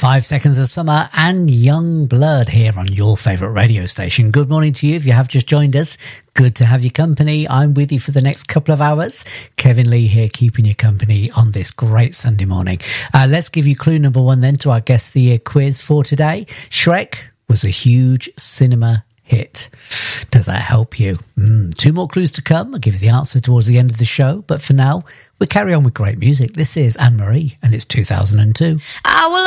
5 Seconds of Summer and Young Blood here on your favourite radio station. Good morning to you if you have just joined us. Good to have your company. I'm with you for the next couple of hours. Kevin Lee here keeping you company on this great Sunday morning. Let's give you clue number one then to our Guess the Year quiz for today. Shrek was a huge cinema hit. Does that help you? 2 more clues to come. I'll give you the answer towards the end of the show. But for now, we carry on with great music. This is Anne-Marie and it's 2002. I will